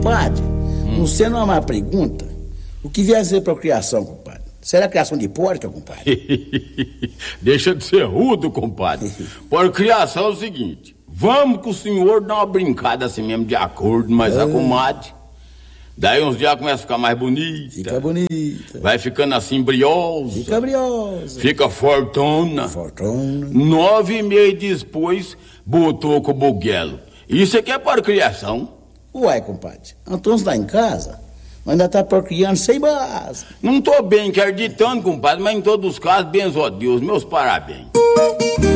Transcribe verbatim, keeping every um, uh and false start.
Compadre, hum. não sendo uma má pergunta, o que vier a ser procriação, compadre? Será criação de porca, compadre? Deixa de ser rudo, compadre. Porcriação é o seguinte: vamos com o senhor dar uma brincada assim mesmo de acordo, mas a comadre. Daí uns dias começa a ficar mais bonita. Fica bonita. Vai ficando assim briosa. Fica briosa. Fica fortona. Fortona. Nove meses depois, botou com o buguelo. Isso aqui é porcriação. Uai, compadre, Antônio lá em casa, ainda tá procriando sem base. Não tô bem acreditando, compadre, mas em todos os casos, benzo a Deus, meus parabéns.